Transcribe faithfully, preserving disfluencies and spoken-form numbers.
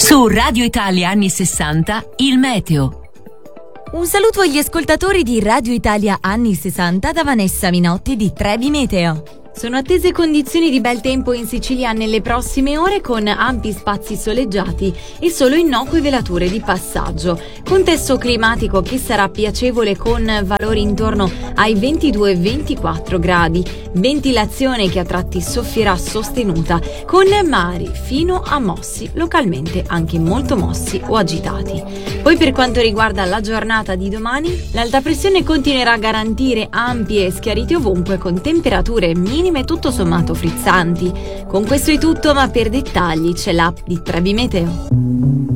Su Radio Italia anni sessanta, il meteo. Un saluto agli ascoltatori di Radio Italia anni sessanta da Vanessa Minotti di Trebi Meteo. Sono attese condizioni di bel tempo in Sicilia nelle prossime ore con ampi spazi soleggiati e solo innocue velature di passaggio. Contesto climatico che sarà piacevole con valori intorno ai ventidue ventiquattro gradi. Ventilazione che a tratti soffierà sostenuta con mari fino a mossi, localmente anche molto mossi o agitati. Poi per quanto riguarda la giornata di domani, l'alta pressione continuerà a garantire ampie schiarite ovunque con temperature minime tutto sommato frizzanti. Con questo è tutto, ma per dettagli c'è l'app di Trebi Meteo.